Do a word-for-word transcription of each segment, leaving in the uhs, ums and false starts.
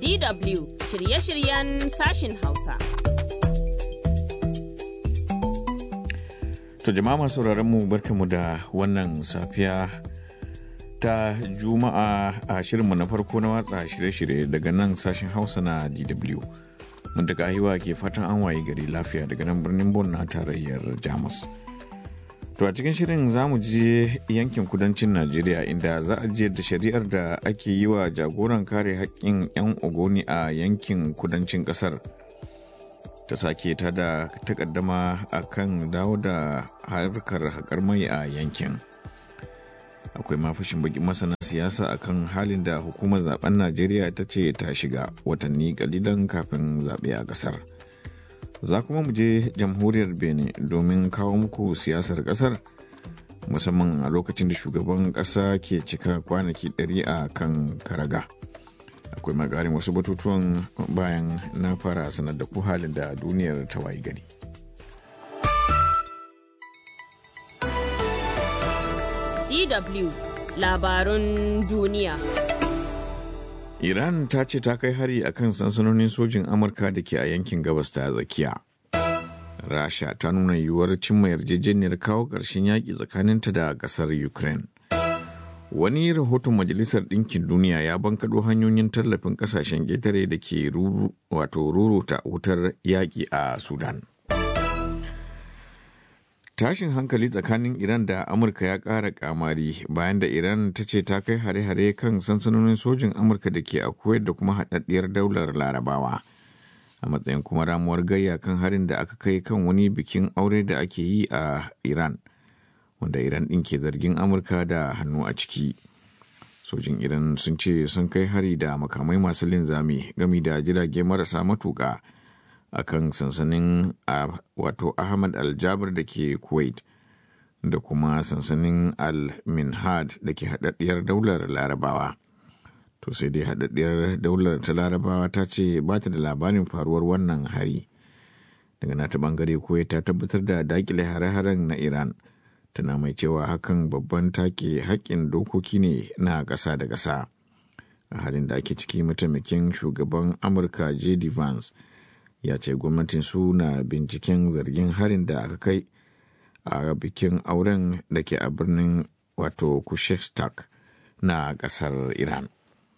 D W shirye-shiryen sashin Hausa. To jama'a masu sauraron mu barkamu da wannan safiya ta Juma'a a shirinmu na farko na watsa shirye-shirye daga nan sashen Hausa na D W. Mun daga ahiwa ke fatan an waye gari lafiya daga nan birnin Bonn na tarayyar Jamus. To a cikin shirin za mu je yankin kudancin Najeriya inda za a je da shari'ar da ake yi wa jagoran kare haƙƙin 'yan Ogoni a yankin kudancin ƙasar. Ta sake ta da takaddama a kan dawo da harkar haƙar mai a yankin. Akwai mafashin bakin masana siyasa a kan halin da hukumar zaben Najeriya ta ce ta shiga watanni kalilan kafin zaɓe a ƙasar. Za kuma mu je jamhuriyar Benin domin kawo muku siyasar ƙasar musamman a lokacin da shugaban ƙasa ke cika kwanaki ɗari a kan karaga. Akwai magarin wasu batutuwan bayan na fara sanar da ku halin da duniyar ta wayi gari. D W labarun duniya. Iran ta ce ta kai hari a kan sansanonin sojin Amurka da ke a yankin gabas ta tsakiya. Rasha ta nuna yiwuwar cimma yarjejeniyar kawo ƙarshen yaƙi tsakaninta da ƙasar Ukraine. Wani rahoton Majalisar Ɗinkin Duniya ya bankaɗo hanyoyin tallafin ƙasashen ƙetare da ke wato ruruta wutar yaƙi a Sudan. Tashin hankali tsakanin Iran da Amurka ya ƙara ƙamari bayan da Iran ta ce ta kai hare-hare kan sansanonin sojin Amurka da ke a Kuwait da kuma haɗaɗɗiyar daular Larabawa. A matsayin kuma ramuwar gayya kan harin da aka kai kan wani bikin aure da ake yi a Iran, wanda Iran ɗin ke zargin Amurka da hannu a ciki. Sojin Iran sun ce sun kai hari da makamai masu linzami gami da jirage marasa matuƙa a kan sansanin wato Ahmad Al-Jabir da ke Kuwait da kuma sansanin Al-Minhad da ke haɗaɗɗiyar daular Larabawa. To sai dai haɗaɗɗiyar daular ta Larabawa ta ce ba ta da labarin faruwar wannan hari. Daga nata ɓangare Kuwait ta tabbatar da daƙile hare-haren na Iran, tana mai cewa hakan babban take haƙƙin dokoki ne na ƙasa da ƙasa. A halin da ake ciki, mataimakin shugaban Amurka J D Vance ya ce gwamnatin su na binciken zargin harin da aka kai a bikin auren da ke a birnin wato Kushestak na kasar Iran.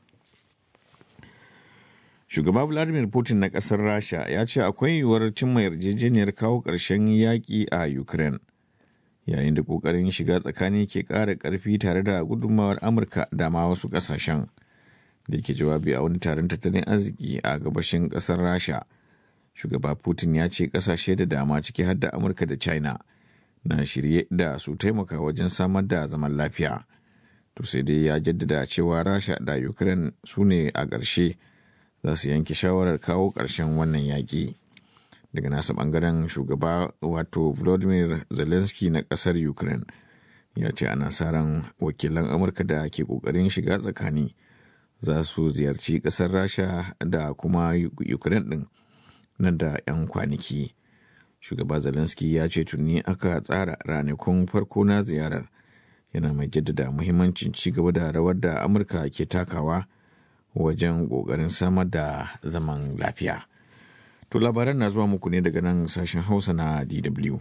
Shugaba Vladimir Putin na kasar Rasha ya ce akwai yiwuwar cimma yarjejeniyar kawo ƙarshen yaƙi a Ukraine, yayin da ƙoƙarin shiga tsakani ke ƙara ƙarfi tare da gudunmawar Amurka da ma wasu ƙasashen. Da yake jawabi a wani taron tattalin arziki a gabashin ƙasar Rasha, shugaba Putin ya ce kasashe da dama ciki har da Amurka da China na shirye da su taimaka wajen samar da zaman lafiya. To sai dai ya jaddada cewa Rasha da Ukraine su ne a ƙarshe za su yanke shawarar kawo ƙarshen wannan yaƙi. Daga nasa ɓangaren shugaba wato Volodymyr Zelensky na ƙasar Ukraine ya ce ana sa ran wakilan Amurka da ke ƙoƙarin shiga tsakani za su ziyarci ƙasar Rasha da kuma Ukraine ɗin nan da 'yan kwanaki. Shugaba Zelensky ya ce tuni aka tsara ranakun farko na ziyarar, yana mai jaddada muhimmancin ci gaba da rawar da Amurka ke takawa wajen ƙoƙarin samar da zaman lafiya. To labaran na zuwa muku ne daga nan sashen Hausa na D W.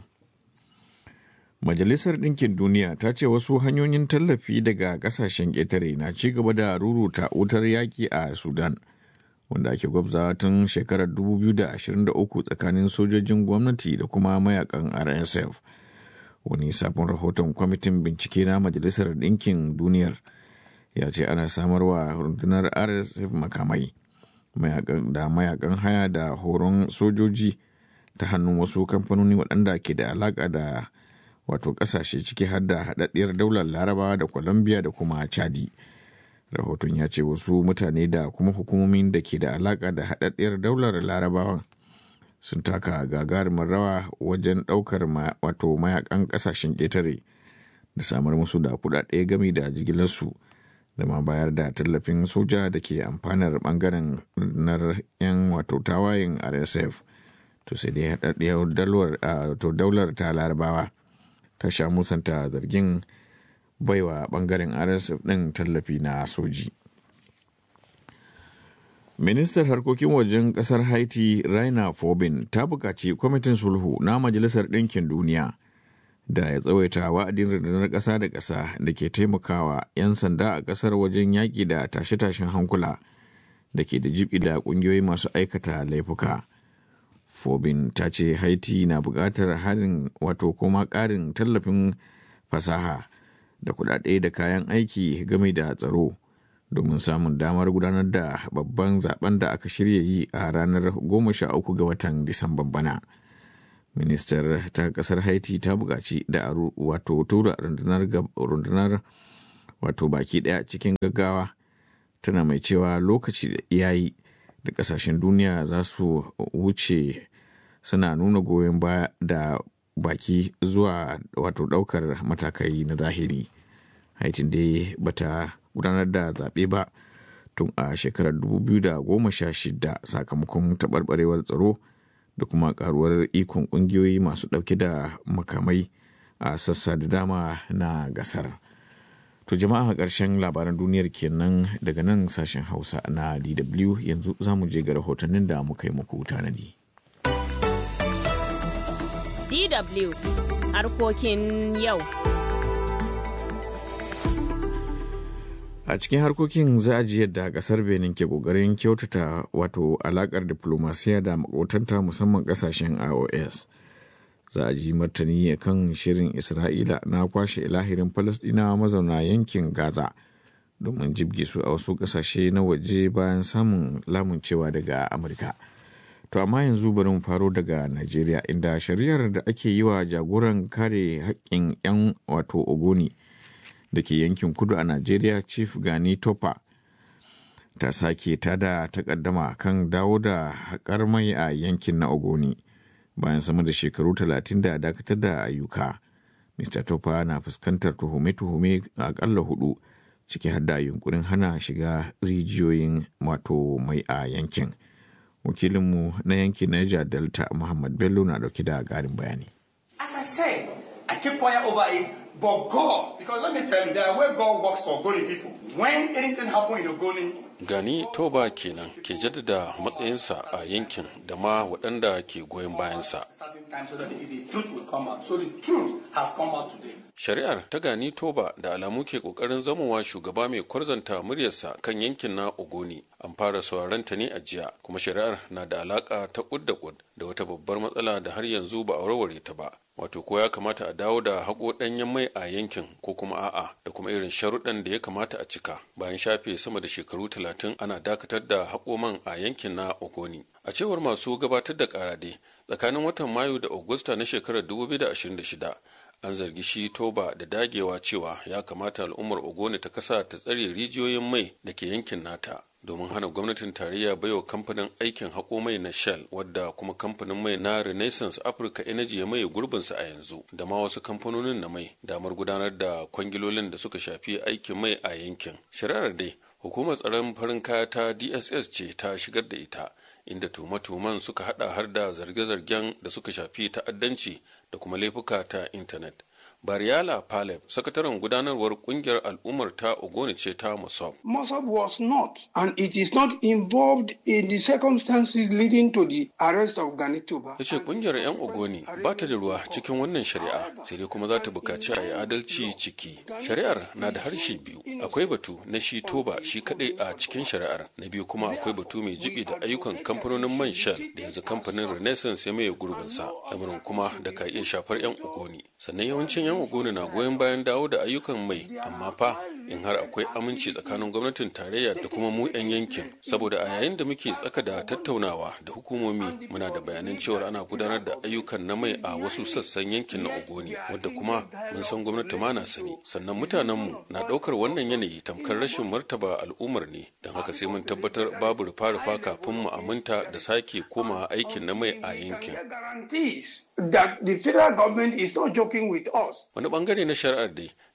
Majalisar Ɗinkin Duniya ta ce wasu hanyoyin tallafi daga ƙasashen ƙetare na ci gaba da ruruta wutar yaƙi a Sudan, wanda ake gwabzawa tun shekarar dubu biyu da ashirin da uku tsakanin sojojin gwamnati da kuma mayakan R S F. Wani sabon rahoton kwamitin bincike na Majalisar Ɗinkin Duniyar ya ce ana samarwa rundunar R S F makamai da mayakan haya da horon sojoji ta hannun wasu kamfanoni waɗanda ke da alaƙa da wato ƙasashe ciki har da haɗaɗɗiyar daular Larabawa da Colombia da kuma Chadi. Rahoton ya ce wasu mutane da kuma hukumomin da ke da alaƙa da haɗaɗɗiyar daular Larabawan sun taka gagarumin rawa wajen ɗaukar wato mayakan ƙasashen ƙetare da samar musu da kuɗaɗe gami da jigilarsu da ma bayar da tallafin soja da ke amfanar ɓangaren rundunar 'yan wato tawayen R S F. To sai dai haɗaɗɗiyar daular ta Larabawa ta sha musanta zargin baiwa bangaren R S F ɗin tallafi na soji. Ministar harkokin wajen ƙasar Haiti Raina Fobin ta buƙaci kwamitin sulhu na Majalisar Ɗinkin Duniya da ya tsawaita wa'adin rundunar ƙasa da ƙasa da ke taimakawa 'yan sanda a ƙasar wajen yaƙi da tashe-tashen hankula da ke da jibi da ƙungiyoyi masu aikata laifuka. Fobin ta ce Haiti na buƙatar harin wato kuma ƙarin tallafin fasaha da kuɗaɗe da kayan aiki game da tsaro domin samun damar gudanar da babban zaben da aka shirya yi a ranar goma sha uku ga watan Disamban bana. Ministar ta ƙasar Haiti ta buƙaci da wato tura rundunar wato baki ɗaya cikin gaggawa, tana mai cewa lokaci da yayi da ƙasashen duniya za su wuce suna nuna goyon baya da baki zuwa wato ɗaukar matakai na zahiri. Haitin dai bata gudanar da zaɓe ba tun a shekarar dubu biyu da goma sha shida sakamakon taɓarɓarewar tsaro da kuma ƙaruwar ikon ƙungiyoyi masu ɗauke da makamai a sassa da dama na gasar. To jama'a, ƙarshen labaran duniyar kenan daga nan sashen Hausa na D W. Yanzu za mu je ga rahotannin da muka yi muku tanadi. D W harkokin yau. A cikin harkokin za a ji yadda kasar Benin ke kokarin kyautata wato alakar diplomasiya da makotanta musamman kasashen I O S. Za a ji martani kan shirin Isra'ila na kwashe ilahirin Falasɗinawa mazauna yankin Gaza domin jibge su a wasu kasashe na waje bayan samun lamuncewa daga Amurka. To amma yanzu bari mu faro daga Najeriya, inda shari'ar da ake yi wa jagoran kare haƙƙin 'yan wato Ogoni da ke yankin kudu a Najeriya, Chief Gani Topa, ta sake tada takaddama kan dawo da haƙar mai a yankin na Ogoni bayan sama da shekaru talatin da dakatar da ayyuka. Mister Topa na fuskantar tuhume-tuhume akalla hudu, ciki har da yunkurin hana shiga rijiyoyin wato mai a yankin. Wakilinmu na yankin Niger Delta Muhammad Bello na dauke da ƙarin bayani. As I said, I keep quiet over it. But God, because let me tell you, that where God works for Ogoni people, when anything happens in Ogoni, Gani Toba kenan ke jaddada matsayinsa a yankin da ma waɗanda ke goyon bayansa. Shari'ar ta Gani Toba da alamu ke ƙoƙarin zamowa shugaba mai kwarzanta muryarsa kan yankin na Ogoni. An fara sauraron ta ne a jiya, kuma shari'ar na da alaƙa ta ƙud da ƙud da wata babbar matsala da har yanzu ba a warware ta ba. Wato ko ya kamata a dawo da haƙo ɗanyen mai a yankin ko kuma a'a, da kuma irin sharuɗan da ya kamata a cika bayan shafe sama da shekaru talatin ana dakatar da haƙo man a yankin na Ogoni. A cewar masu gabatar da ƙarade, tsakanin watan Mayu da Agusta na shekarar dubu biyu da ashirin da shida an zargi shi Toba da dagewa cewa ya kamata al'ummar Ogoni ta kasa ta tsare rijiyoyin mai da ke yankin nata domin hana gwamnatin tarayya baiwa kamfanin aikin haƙo mai na Shell, wadda kuma kamfanin mai na Renaissance Africa Energy ya maye gurbinsa a yanzu, da ma wasu kamfanonin na mai damar gudanar da kwangilolin da suka shafi aikin mai a yankin. Shari'ar dai hukumar tsaron farin kaya ta D S S ce ta shigar da ita, inda tuhume-tuhumen suka hada har da zarge-zargen da suka shafi ta'addanci da kuma laifuka ta intanet. Bariala Paleb, sakataren gudanarwar kungiyar al'ummar ta Ogoni ce ta Mossab. Mossab was not, and it is not involved in the circumstances leading to the arrest of Gani Toba. Ya ce kungiyar 'yan Ogoni ba ta da ruwa cikin wannan shari'a, sai dai kuma za ta bukaci a yi adalci ciki. Shari'ar na da harshe biyu. Akwai batu na shi Toba shi kadai a cikin shari'ar. Na biyu kuma akwai batu mai jibi da ayyukan kamfanonin man Shell da yanzu kamfanin Renaissance ya maye gurbinsa. Lamarin kuma da ka iya shafar 'yan Ogoni. Sannan yawancin 'yan Ogoni na goyon bayan dawo da ayyukan mai, amma fa in har akwai aminci tsakanin gwamnatin tarayya da kuma mu 'yan yankin, saboda a yayin da muke tsaka da tattaunawa da hukumomi muna da bayanan cewar ana gudanar da ayyukan na mai a wasu sassan yankin na Ogoni, wadda kuma mun san gwamnati ma na sani. Sannan mutanenmu na ɗaukar wannan yanayi tamkar rashin martaba al'ummar ne, don haka sai mun tabbatar babu rufa-rufa kafin mu aminta da sake koma aikin na mai a yankin. That the federal government is not joking with us. Wani bangare na shari'ar dai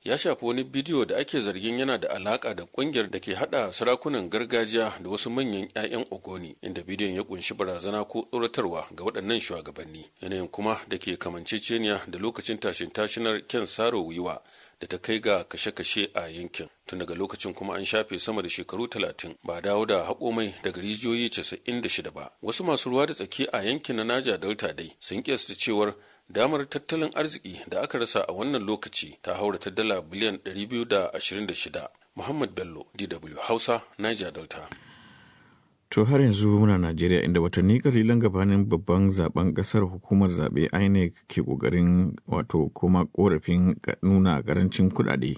ya shafi wani bidiyo da ake zargin yana da alaka da kungiyar da ke hada sarakunan gargajiya da wasu manyan 'ya'yan Ogoni, inda bidiyon ya kunshi barazana ko tsoratarwa ga waɗannan shugabanni, yanayin kuma da ke kamanceceniya da lokacin tashin tashinar Ken Saro Wiwa da ta kai ga kashe-kashe a yankin. Tun daga lokacin kuma an shafe sama da shekaru talatin ba dawo da haƙo mai daga rijiyoyi casa'in da shida ba. Wasu masu ruwa da tsaki a yankin na Niger Delta dai sun kiyasta cewar damar tattalin arziki da aka rasa a wannan lokaci ta haura ta dala biliyan ɗari biyu da ashirin da shida. Muhammad Bello, D W Hausa, Niger Delta. To har yanzu muna Najeriya, inda watanni kalilan gabanin babban zaben kasar, hukumar zaɓe I N E C ke ƙoƙarin wato kuma ƙorafin nuna ƙarancin kuɗaɗe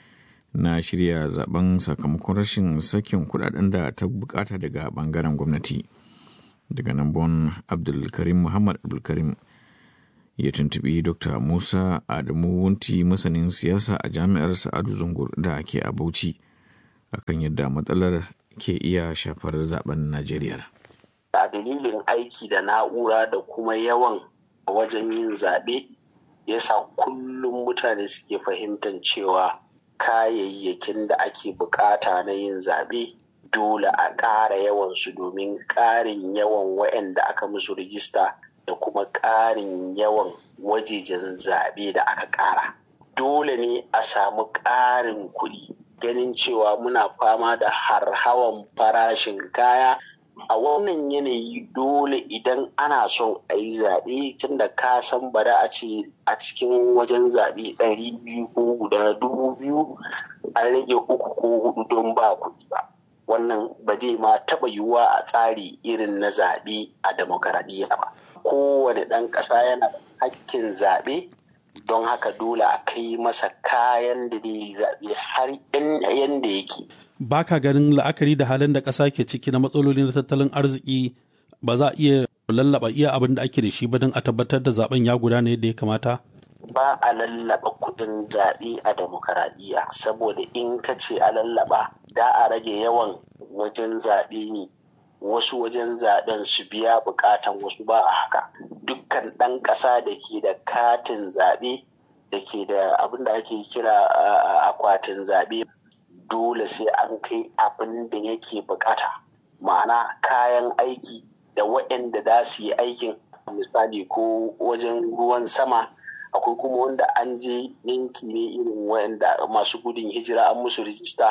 na shirya zaben sakamakon rashin sakin kuɗaɗen da ta bukata daga ɓangaren gwamnati. Daga nan Bon, Abdulkarim Muhammad Abdulkarim ya tuntubi Dokta Musa Adamu Wunti, masanin siyasa a Jami'ar Sa'adu Zungur da ke a Bauchi, akan yadda matsalar ke iya shafar zaben Najeriya. A dalilin aiki da na'ura da kuma yawan wajen yin zaɓe yasa kullum mutane suke fahimtar cewa kayayyakin da ake bukata na yin zaɓe dole a ƙara yawansu domin ƙarin yawan waɗanda aka musu rijista da kuma ƙarin yawan wajejen zaɓe da aka ƙara. Dole ne a samu ƙarin kuɗi, ganin cewa muna fama da harhawan farashin kaya. A wannan yanayi dole idan ana son a yi zaɓe, tun da ka san bari a ce a cikin wajen zaɓe ɗari biyu ko guda dubu biyu an rage uku ko hudu don ba kuɗi ba. Wannan ba zai ma taɓa yiwuwa a tsari irin na zaɓe a demokaradiyya ba. Kowane ɗan ƙasa yana da hakkin zaɓe, don haka dole a kai masa kayan da zai zaɓe har yanda yake. Ba ka ganin la'akari da halin da ƙasa ke ciki na matsaloli na tattalin arziki ba za a iya lallaba iya abin da ake da shi ba don a tabbatar da zaben ya gudana yadda ya kamata? Ba a lallaba kuɗin zaɓe a demokaradiyya, saboda in ka ce a lallaba da a rage yawan wajen zaɓe ne, wasu wajen zaɓen su biya buƙatan wasu ba a haka. Dukkan ɗan ƙasa da ke da katin zaɓe da ke da abin da ake kira akwatin zaɓe dole sai an kai abin da yake buƙata, ma'ana kayan aiki da waɗanda za su yi aikin. Misali ko wajen ruwan sama, akwai kuma wanda an je yanki ne irin waɗanda masu gudun hijira an musu rijista.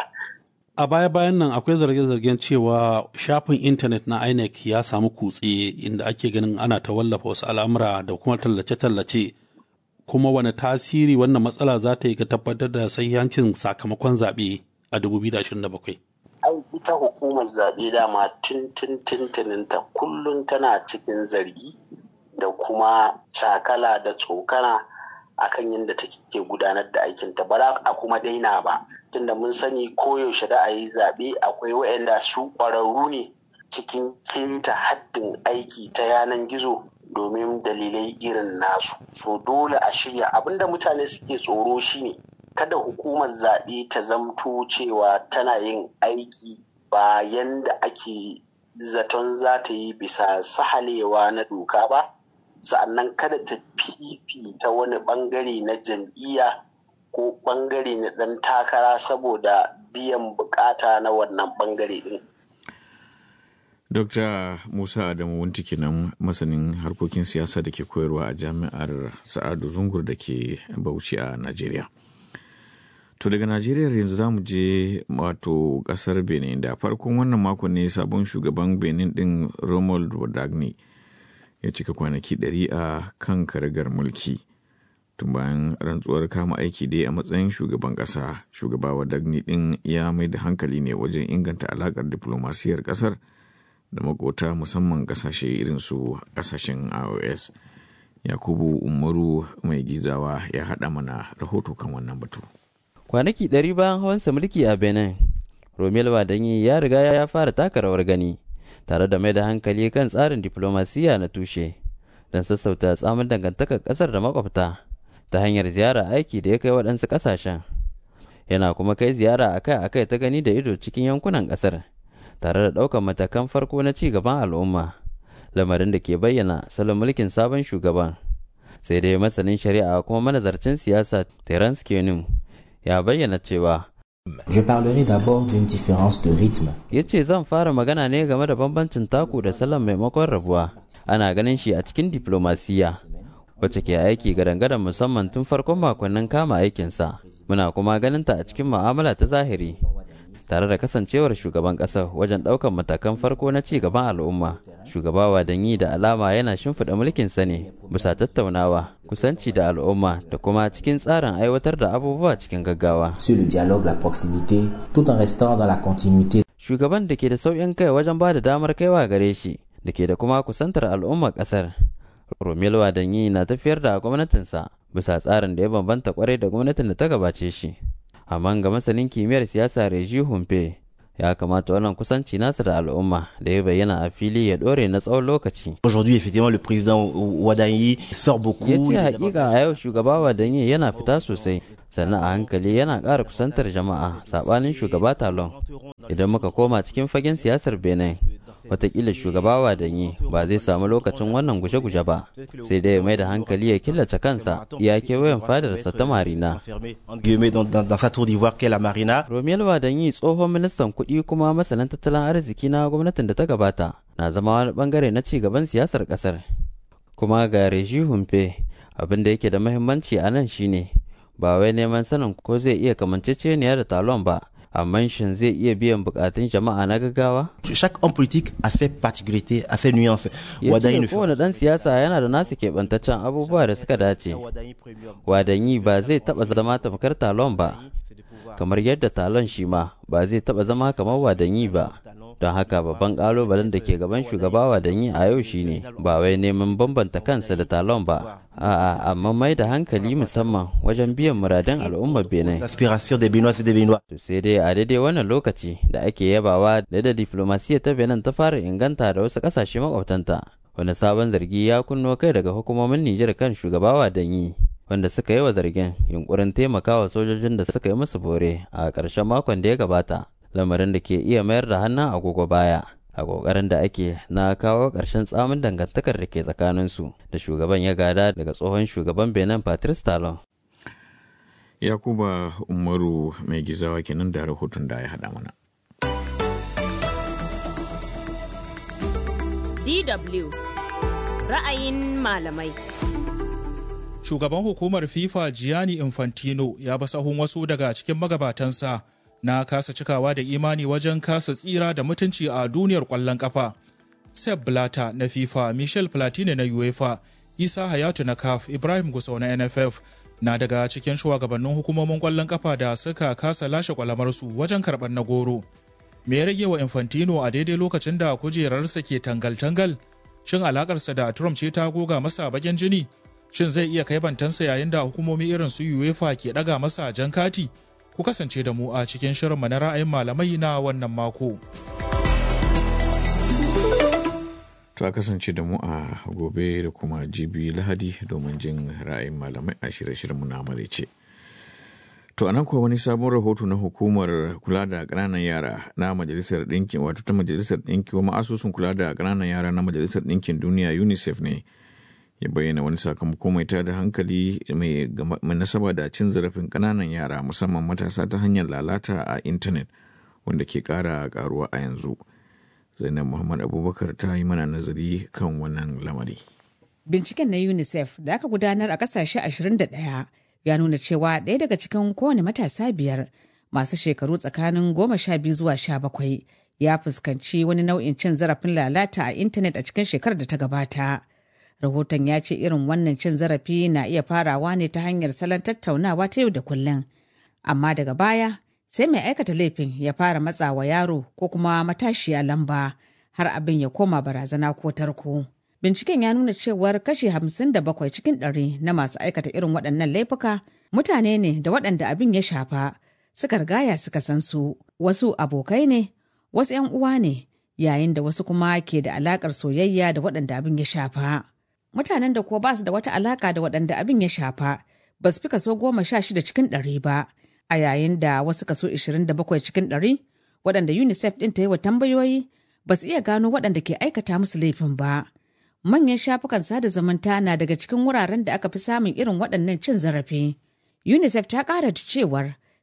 A baya-bayan nan akwai zarge-zargen cewa shafin intanet na I N E C ya samu kutse, inda ake ganin ana ta wallafa wasu al'amura da kuma tallace-tallace. Kuma wani tasiri wannan matsala za ta yi ga tabbatar da sahihancin sakamakon zaɓe a dubu biyu da ashirin da bakwai? Ai, ita hukumar zaɓe dama tun tun tuntuninta kullum tana cikin zargi da kuma cakala da tsokana akan yadda take gudanar da aikinta. Ba za a kuma daina ba, tunda mun sani koyaushe da a yi zaɓe akwai waɗanda su ƙwararru ne cikin keta haddin aiki ta yanar gizo domin dalilai irin nasu. So dole a shirya. Abinda mutane suke tsoro shine kada hukumar zaɓe ta zamto cewa tana yin aiki ba yanda ake zaton za ta yi bisa sahalewa na doka ba, sa'annan kada ta fifita wani ɓangare na jam'iyya ko ɓangare na ɗan takara saboda biyan bukata na wannan ɓangare ɗin. Dokta Musa Adamu Wunti kenan, masanin harkokin siyasa da ke koyarwa a Jami'ar Sa'adu Zungur da ke Bauchi a Najeriya. To daga Najeriya yanzu za mu je wato kasar Benin, da farkon wannan makon ne sabon shugaban Benin din Romuald Wadagni ya cika kwanaki ɗari a kan karagar mulki. Tun bayan rantsuwar kama aiki dai a matsayin shugaban ƙasa, shugaba Wadagni din ya mai da hankali ne wajen inganta alaƙar diplomasiyar ƙasar da makota, musamman ƙasashe irin su ƙasashen I O S. Yakubu Umaru mai gizawa ya haɗa mana rahoto kan wannan batu. Kwanaki ɗari bayan hawansa mulki a Benin, Romuald Wadagni ya riga ya fara taka rawar gani, tare da mai da hankali kan tsarin diplomasiya na tushe don sassauta tsamin dangantakar ƙasar da makwabta ta hanyar ziyara aiki da ya kai waɗansu ƙasashen. Yana kuma kai ziyara akai-akai ta gani da ido cikin yankunan ƙasar, tare da ɗaukar matakan farko na ci gaban al'umma, lamarin da ke bayyana salon mulkin sabon shugaban. Sai dai masanin shari'a kuma manazarcin siyasa Terence Kenim ya bayyana cewa Je parlerai d'abord d'une différence de rythme. Ya ce zan fara magana ne game da bambancin taku da salon maimakon rabuwa. Ana ganin shi a cikin diplomasiya, wacce ke aiki gadan-gadan musamman tun farkon makonnin kama aikinsa. Muna kuma ganin ta a cikin mu'amala ta zahiri, tare da kasancewar shugaban ƙasar wajen ɗaukar matakan farko na ci gaban al'umma. Shugaba Wadanyi da alama yana shimfiɗa mulkinsa ne bisa tattaunawa, kusanci da al'umma da kuma cikin tsarin aiwatar da abubuwa cikin gaggawa. Sur le dialogue, la proximité, tout en restant dans la continuité. Shugaban da ke da sauƙin kai wajen ba da damar kaiwa gare shi, da ke da kuma kusantar al'ummar ƙasar. Romelu Wadanyi na tafiyar da gwamnatinsa bisa tsarin da ya bambanta kwarai da gwamnatin da ta gabace shi. Amma ga masanin kimiyyar siyasa Reji Humpe, ya kamata wannan kusanci nasa da al'umma da ya bayyana a fili ya dore na tsawon lokaci. Aujourd'hui, effectivement, le président Wadanyi sort beaucoup. Ya ce hakika a yau shugaba Wadanyi yana fita sosai, sannan a hankali yana ƙara kusantar jama'a saɓanin shugaba Talon. Idan muka koma cikin fagen siyasar Benin, watakila shugaba Wadanyi ba zai samu lokacin wannan guje-guje ba, sai dai ya mai da hankali ya killace kansa ya kewayen fadarsa ta Marina. Romelu Wadanyi, tsohon ministan kuɗi kuma masanin tattalin arziki na gwamnatin da ta gabata, na zama wani bangare na ci gaban siyasar ƙasar. Kuma ga Reji Humpe, abin da yake da muhimmanci a nan shine ba wai neman sanin ko zai iya kamanceceniya da Talon ba, amma shin zai iya biyan bukatun jama'a na gaggawa? Chaque homme politique a ses particularités, a ses nuances. Ya ce kowane ɗan siyasa yana da nasu keɓantaccen abubuwa da suka dace. Wadanyi ba zai taɓa zama tamkar Talon ba, kamar yadda Talon shi ma ba zai taɓa zama kamar Wadanyi ba. Don haka babban ƙalubalen da ke gaban shugaba Wadanyi a yau shine ba wai neman bambanta kansa da Talon ba, a'a amma mai da hankali musamman wajen biyan muradun al'ummar Benin. To sai dai a daidai wannan lokaci da ake yabawa da da diflomasiyya ta Benin ta fara inganta da wasu ƙasashe makwabtanta, wani sabon zargi ya kunno kai daga hukumomin Nijar kan shugaba Wadanyi, wanda suka yi wa zargin yunkurin taimakawa sojojin da suka yi musu bore a ƙarshen makon da ya gabata. Lamarin da ke iya mayar da hannun agogo baya a kokarin da ake na kawo ƙarshen tsamin dangantakar da ke tsakaninsu da shugaban ya gada daga tsohon shugaban Benin Patrice Talon. Yakuba Umaru mai gizawa kenan da rahoton da ya haɗa mana. D W ra'ayin malamai. Shugaban hukumar FIFA Gianni Infantino ya ba sahun wasu daga cikin magabatansa na kasa cikawa da imani wajen kasa tsira da mutunci a duniyar ƙwallon ƙafa. Sepp Blatter na FIFA, Michel Platini na UEFA, Isa Hayatu na C A F, Ibrahim Gusau na N F F na daga cikin shugabannin hukumomin ƙwallon ƙafa da suka kasa lashe kwalamarsu wajen karɓar na goro. Me ya rage wa Infantino a daidai lokacin da kujerarsa ke tangal-tangal? Shin alakarsa da Trump ce ta goga masa bagen jini? Shin zai iya kai bantansa yayin da hukumomi irin su UEFA ke ɗaga masa jan kati? Ku kasance da mu a cikin shirinmu na ra'ayin malamai na wannan mako. Ta kasance da mu a gobe da kuma jibi Lahadi domin jin ra'ayin malamai a shirye-shiryenmu na maraice. To anan kuwa wani sabon rahoto na hukumar kula da ƙananan yara na Majalisar Ɗinkin wato ta Majalisar Ɗinkin kuma asusun kula da ƙananan yara na Majalisar Ɗinkin Duniya UNICEF ne ya bayyana wani sakamako mai tada hankali mai nasaba da cin zarafin ƙananan yara musamman matasa ta hanyar lalata a intanet wanda ke ƙara ƙaruwa a yanzu. Zainab Muhammad Abubakar ta yi mana nazari kan wannan lamari. Binciken na UNICEF da aka gudanar a ƙasashe ashirin da ɗaya ya nuna cewa ɗaya daga cikin kowane matasa biyar masu shekaru tsakanin goma sha biyu zuwa sha bakwai ya fuskanci wani nau'in cin zarafin lalata a intanet a cikin shekarar da ta gabata. Rahoton ya ce irin wannan cin zarafi na iya farawa ne ta hanyar salon tattaunawa ta yau da kullum. Amma daga baya sai mai aikata laifin ya fara matsawa yaro ko kuma matashiya lamba har abin ya koma barazana ko tarko. Binciken ya nuna cewar kashi hamsin da bakwai cikin ɗari na masu aikata irin waɗannan laifuka mutane ne da waɗanda abin ya shafa suka rigaya suka san su. Wasu abokai ne, wasu 'yan uwa ne, yayin da wasu kuma ke da alaƙar soyayya da waɗanda abin ya shafa. Mutanen da kuwa ba su da wata alaka da waɗanda abin ya shafa ba su fi kaso goma sha shida cikin ɗari ba, a yayin da wasu kaso ishirin da bakwai cikin ɗari waɗanda UNICEF ɗin ta yi wa tambayoyi ba su iya gano waɗanda ke aikata musu laifin ba. Manyan shafukan sada zumunta na daga cikin wuraren da aka fi samun irin waɗannan cin zarafi. UNICEF ta ƙara da cewar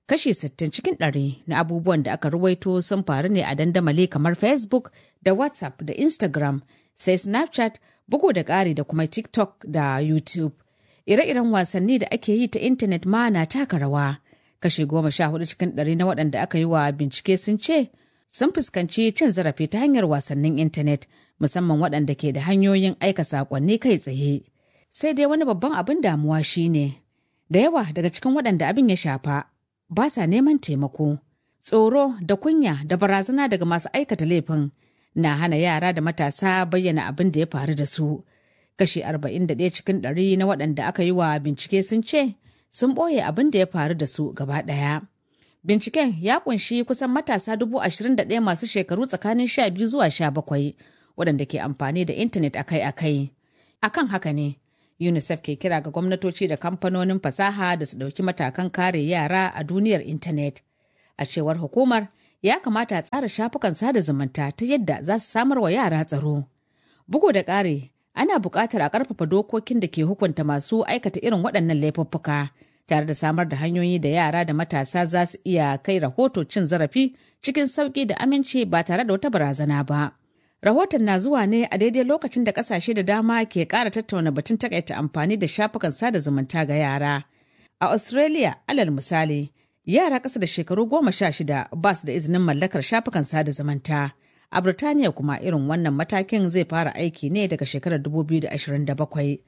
kashi sittin cikin ɗari na abubuwan da aka ruwaito sun faru ne a dandamali kamar Facebook da WhatsApp da Instagram, sai Snapchat, bugu da ƙari da kuma TikTok da YouTube. Ire-iren wasanni da ake yi ta intanet ma na taka rawa. Kashi goma sha hudu cikin ɗari na waɗanda aka yi wa bincike sun ce sun fuskanci cin zarafi ta hanyar wasannin intanet, musamman waɗanda ke da hanyoyin aika saƙonni kai tsaye. Sai dai wani babban abin damuwa shine da yawa daga cikin waɗanda abin ya shafa ba sa neman taimako. Tsoro da kunya da barazana daga masu aikata laifin na hana yara da matasa bayyana abin da ya faru da su. Kashi arba'in da ɗaya cikin ɗari na waɗanda aka yi wa bincike sun ce sun ɓoye abin da ya faru da su gaba ɗaya. Binciken ya ƙunshi kusan matasa dubu ashirin da ɗaya masu shekaru tsakanin sha biyu zuwa sha bakwai waɗanda ke amfani da intanet akai-akai. Akan haka ne, UNICEF ke kira ga gwamnatoci da kamfanonin fasaha da su ɗauki matakan kare yara a duniyar intanet. A cewar hukumar, ya kamata a tsara shafukan sada zumunta ta yadda za su samar wa yara tsaro. Bugu da ƙari, ana buƙatar a ƙarfafa dokokin da ke hukunta masu aikata irin waɗannan laifuffuka, tare da samar da hanyoyi da yara da matasa za su iya kai rahoto cin zarafi cikin sauƙi da aminci ba tare da wata barazana ba. Rahoton na zuwa ne a daidai lokacin da ƙasashe da dama ke ƙara tattauna batun takaita amfani da shafukan sada zumunta ga yara. A Australia, alal misali, yara ƙasa da shekaru goma sha shida ba su da izinin mallakar shafukan sada zumunta. A Birtaniya kuma irin wannan matakin zai fara aiki ne daga shekarar dubu biyu da ashirin da bakwai.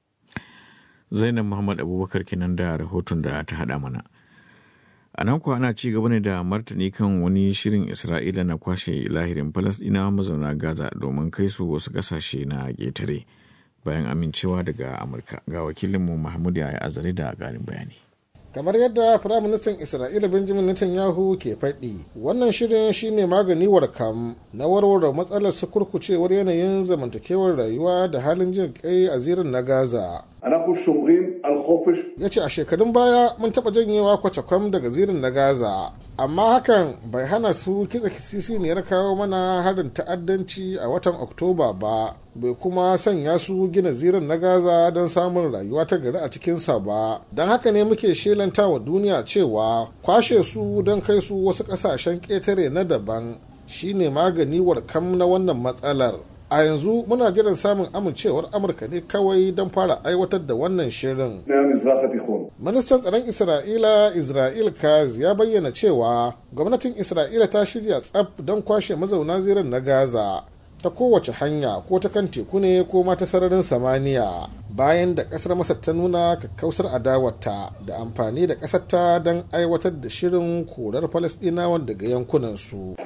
Zainab Muhammad Abubakar kenan da rahoton da ta haɗa mana. A nan kuwa ana ci gaba ne da martani kan wani shirin Isra'ila na kwashe lahirin Falasɗinawa mazauna Gaza domin kai su wasu ƙasashe na ƙetare bayan amincewa daga Amurka. Ga wakilinmu Mahmud Yaya Azare da ƙarin bayani. Kamar yadda Firaministan Isra'ila Benjamin Netanyahu ke faɗi, wannan shirin shine magani warkam na warware matsalar sukurkucewar yanayin zamantakewar rayuwa da halin jin kai a zirin na Gaza. Ya ce a shekarun baya mun taɓa janyewa kwacakwam daga zirin na Gaza, amma hakan bai hana su kitsa kisisiniyar kawo mana harin ta'addanci a watan Oktoba ba, bai kuma sanya su gina zirin na Gaza don samun rayuwa ta gari a cikinsa ba. Don haka ne muke shelanta wa duniya cewa kwashe su don kai su wasu ƙasashen ƙetare na daban shine magani warkam na wannan matsalar. A yanzu muna jiran samun amincewar Amurka ne kawai don fara aiwatar da wannan shirin. Ministan tsaron Isra'ila Israel Katz ya bayyana cewa gwamnatin Isra'ila ta shirya tsaf don kwashe mazauna zirin na Gaza ta kowace hanya, ko ta kan teku ne ko ma ta sararin samaniya, bayan da kasar Masar ta nuna kakkausar adawarta da amfani da kasarta don aiwatar da shirin korar Falasɗinawan daga yankunansu.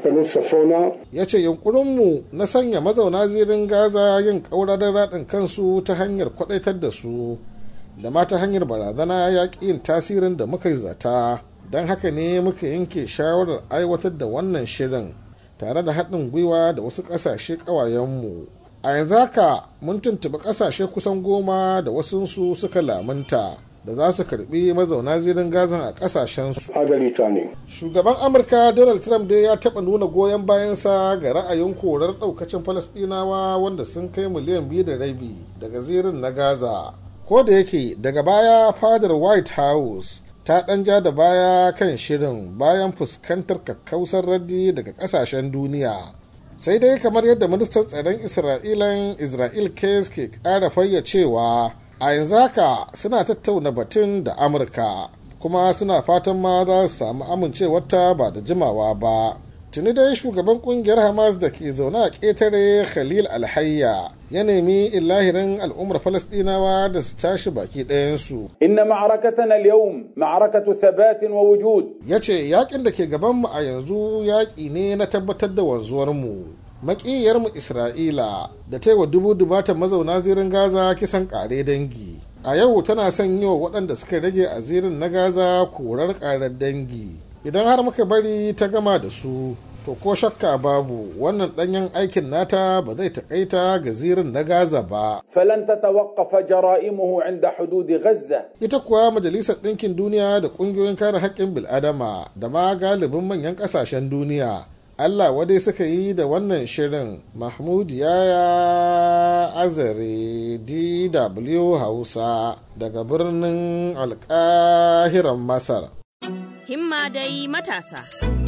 Ya ce yunkurinmu na sanya mazauna zirin Gaza yin ƙaura don raɗin kansu ta hanyar kwaɗaitar da su da ma ta hanyar barazana ya ƙi yin tasirin da muka zata, don haka ne muka yanke shawarar aiwatar da wannan shirin tare da haɗin gwiwa da wasu ƙasashe ƙawayenmu. A yanzu haka mun tuntuɓi ƙasashe kusan goma da wasunsu suka lamunta da za su karɓi mazauna zirin Gazan a ƙasashensu. Shugaban Amurka Donald Trump dai ya taɓa nuna goyon bayansa ga ra'ayin korar ɗaukacin Falasɗinawa wanda sun kai miliyan biyu da rabi daga zirin na Gaza. Ko da yake daga baya fadar White House ta ɗan ja da baya kan shirin bayan fuskantar kakkausar raddi daga ƙasashen duniya. Sai dai kamar yadda ministan tsaron Isra'ilan Israel Katz ke ƙara fayyacewa, a yanzu haka suna tattauna batun da Amurka, kuma suna fatan ma za su samu amincewarta ba da jimawa ba. Tuni dai shugaban kungiyar Hamas da ke zaune a ƙetare Khalil Alhayya ya nemi illahirin al'ummar Falasɗinawa da su tashi baki ɗayansu. Inna ma'arakatana al-yawm ma'arakatu thabatin wa wujud. Yace yakin da ke gabanmu a yanzu yaƙi ne na tabbatar da wanzuwarmu. Maƙiyarmu Isra'ila da ta yi wa dubu dubatan mazauna zirin Gaza kisan ƙare dangi. A yau tana son yi wa waɗanda suka rage a zirin na Gaza korar ƙarar dangi. Idan har muka bari ta gama da su, to ko shakka babu wannan ɗanyen aikin nata ba zai taƙaita ga zirin na Gaza ba. Falan tatawaqqafa jara'imuhu 'inda hudud Gaza. Ita kuwa Majalisar Ɗinkin Duniya da ƙungiyoyin kare haƙƙin bil'adama da ma galibin manyan ƙasashen duniya Allah wadai suka yi da wannan shirin. Mahmud Yaya Azare, D W Hausa, daga birnin Alƙahiran Masar. himma dai matasa.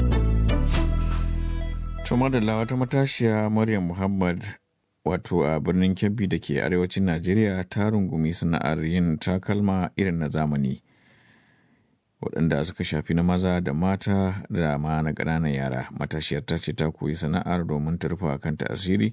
Tuma da wata matashiya Maryam Muhammad wato a birnin Kebbi da ke arewacin Najeriya ta rungumi sana'ar yin takalma irin na zamani waɗanda suka shafi na maza da mata da ma na ƙananan yara. Matashiyar ta ce ta koyi sana'ar domin ta rufa kanta asiri,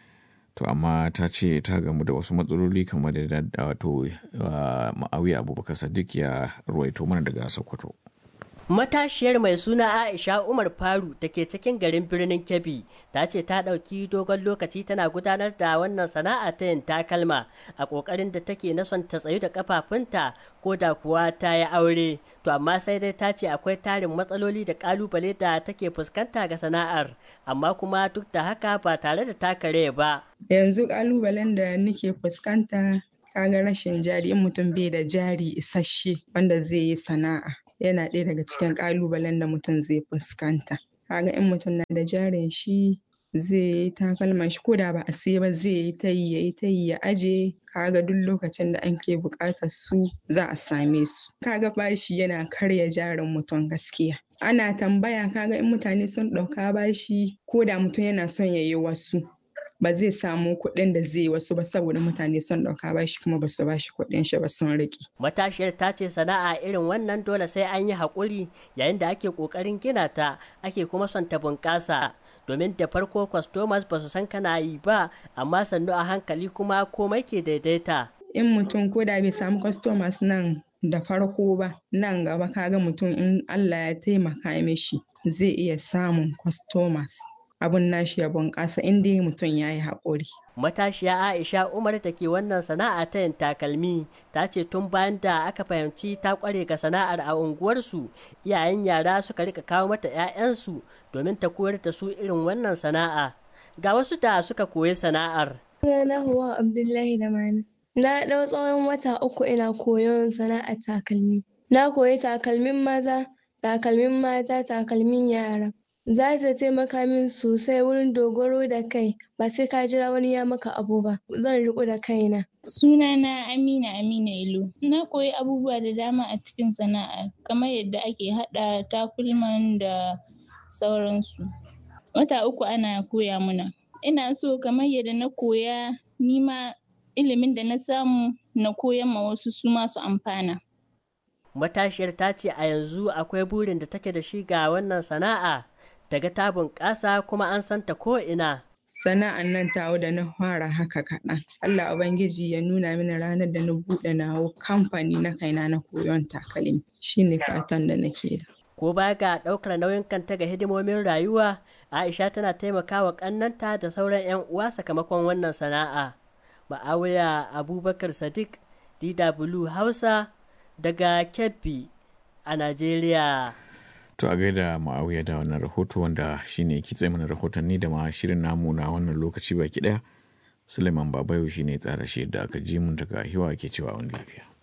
to amma ta ce ta gamu da wasu matsaloli kamar da wato Ma'awiya Abubakar Sadiq ya ruwaito mana daga Sokoto. Matashiyar mai suna Aisha Umar Faru da ke cikin garin birnin Kebbi ta ce ta ɗauki dogon lokaci tana gudanar da wannan sana'a ta yin takalma a ƙoƙarin da take na son ta tsayu da kafafunta ko da kuwa ta yi aure. To amma sai dai ta ce akwai tarin matsaloli da ƙalubale da take fuskanta ga sana'ar, amma kuma duk da haka ba tare da ta kare ba. Yanzu ƙalubalen da nake fuskanta kaga rashin jari, in mutum bai da jari isasshe wanda zai yi sana'a yana ɗaya daga cikin ƙalubalen da mutum zai fuskanta. Kaga in mutum na da jarin shi zai yi takalman shi ko da ba a siya ba zai yi ta yi ya yi ta yi ya aje, kaga duk lokacin da an ke buƙatar su za a same su. Kaga bashi yana karya jarin mutum gaskiya. Ana tambaya kaga in mutane sun ɗauka bashi ko da mutum yana son ya yi wasu ba zai samu kuɗin da zai wasu ba saboda mutane sun ɗauka bashi kuma ba su bashi kuɗin shi ba sun riƙe. Matashiyar ta ce sana'a irin wannan dole sai an yi haƙuri yayin da ake ƙoƙarin gina ta ake kuma son ta bunƙasa, domin da farko customers ba su san kana yi ba amma sannu a hankali kuma komai ke daidaita. In mutum ko da bai samu customers nan da farko ba, nan gaba kaga mutum in Allah ya taimaka mishi zai iya samun customers. Abun nashi ya bunƙasa in dai mutum ya yi haƙuri. Matashiya Aisha Umar da ke wannan sana'a ta yin takalmi ta ce tun bayan da aka fahimci ta ƙware ga sana'ar a unguwarsu, iyayen yara suka rika kawo mata 'ya'yansu domin ta koyar da su irin wannan sana'a. Ga wasu da suka koyi sana'ar. Sunana Hauwa Abdullahi da Mani. Na ɗau tsawon wata uku ina koyon sana'ar takalmi. Na koyi takalmin maza, takalmin mata, takalmin yara. Za ta taimaka min sosai wurin dogaro da kai, ba sai ka jira wani ya maka abu ba, zan riƙo da kaina. Sunana Amina Amina Ilo. Na koyi abubuwa da dama a cikin sana'a, kamar yadda ake haɗa takulman da sauransu. Wata uku ana koya mana. Ina so kamar yadda na koya, ni ma ilimin da na samu na koyan ma wasu su ma su amfana. Matashiyar ta ce a yanzu akwai burin da take da shi ga wannan sana'a. Daga ta bunƙasa kuma an santa ko ina. Sana'an nan tawo da na fara haka kaɗan. Allah Ubangiji ya nuna mini ranar da na buɗe nawo kamfani na kaina na koyon takalmi. Shi ne fatan da nake da. Ko baya ga ɗaukar nauyin kanta ga hidimomin rayuwa, Aisha tana taimakawa ƙannanta da sauran 'yan uwa sakamakon wannan sana'a. Ma'awiya Abubakar Sadiq, D W Hausa, daga Kebbi a Najeriya. To a gaida Ma'awiya da wannan rahoto wanda shine kitse mana rahotanni da ma shirin namu na wannan lokaci baki daya. Suleiman Babayo shine tsara shi da aka ji mun daga hiwa ke cewa wani lafiya.